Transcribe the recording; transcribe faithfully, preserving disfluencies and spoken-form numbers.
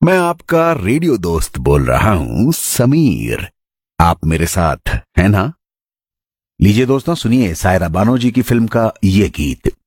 मैं आपका रेडियो दोस्त बोल रहा हूं समीर। आप मेरे साथ हैं ना? लीजिए दोस्तों, सुनिए सायरा बानो जी की फिल्म का ये गीत।